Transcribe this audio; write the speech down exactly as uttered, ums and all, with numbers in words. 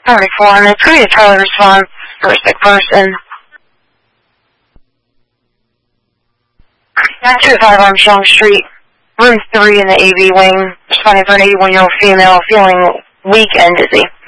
thirty-four, and it's going to be a Charlie response for a sick person. two oh five Armstrong Street, room three in the A V wing, responding for an eighty-one-year-old female feeling weak and dizzy.